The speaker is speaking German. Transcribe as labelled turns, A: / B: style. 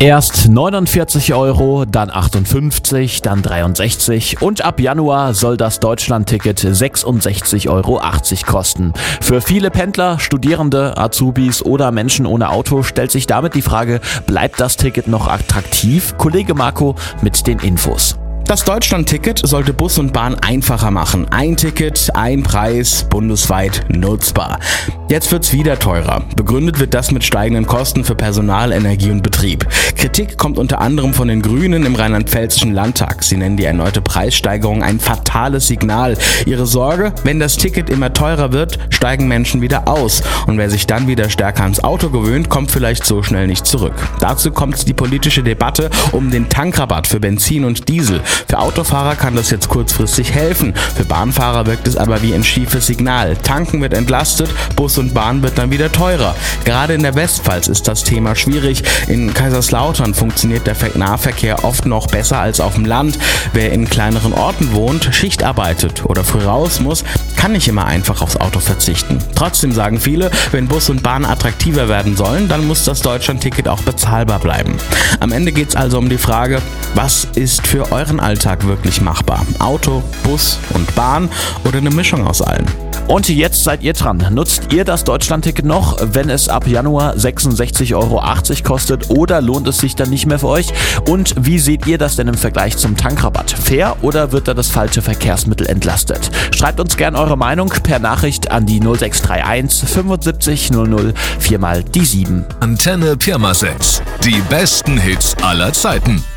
A: Erst 49 €, dann 58, dann 63 und ab Januar soll das Deutschlandticket 66,80 € kosten. Für viele Pendler, Studierende, Azubis oder Menschen ohne Auto stellt sich damit die Frage, bleibt das Ticket noch attraktiv? Kollege Marco mit den Infos.
B: Das Deutschlandticket sollte Bus und Bahn einfacher machen. Ein Ticket, ein Preis, bundesweit nutzbar. Jetzt wird's wieder teurer. Begründet wird das mit steigenden Kosten für Personal, Energie und Betrieb. Kritik kommt unter anderem von den Grünen im rheinland-pfälzischen Landtag. Sie nennen die erneute Preissteigerung ein fatales Signal. Ihre Sorge, wenn das Ticket immer teurer wird, steigen Menschen wieder aus. Und wer sich dann wieder stärker ans Auto gewöhnt, kommt vielleicht so schnell nicht zurück. Dazu kommt die politische Debatte um den Tankrabatt für Benzin und Diesel. Für Autofahrer kann das jetzt kurzfristig helfen. Für Bahnfahrer wirkt es aber wie ein schiefes Signal. Tanken wird entlastet, Bus und Bahn wird dann wieder teurer. Gerade in der Westpfalz ist das Thema schwierig. In Kaiserslautern funktioniert der Nahverkehr oft noch besser als auf dem Land. Wer in kleineren Orten wohnt, Schicht arbeitet oder früh raus muss, kann nicht immer einfach aufs Auto verzichten. Trotzdem sagen viele, wenn Bus und Bahn attraktiver werden sollen, dann muss das Deutschlandticket auch bezahlbar bleiben. Am Ende geht es also um die Frage, was ist für euren Alltag wirklich machbar? Auto, Bus und Bahn oder eine Mischung aus allen?
A: Und jetzt seid ihr dran. Nutzt ihr das Deutschlandticket noch, wenn es ab Januar 66,80 € kostet, oder lohnt es sich dann nicht mehr für euch? Und wie seht ihr das denn im Vergleich zum Tankrabatt? Fair oder wird da das falsche Verkehrsmittel entlastet? Schreibt uns gerne eure Meinung per Nachricht an die 0631 75 00 4 mal die 7.
C: Antenne Pirmasens. Die besten Hits aller Zeiten.